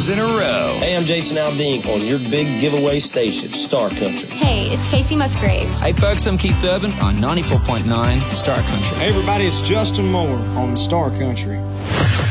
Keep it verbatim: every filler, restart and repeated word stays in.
years in a row. Hey, I'm Jason Aldean on your big giveaway station, Star Country. Hey, it's Casey Musgraves. Hey, folks, I'm Keith Urban on ninety-four point nine Star Country. Hey, everybody, it's Justin Moore on Star Country.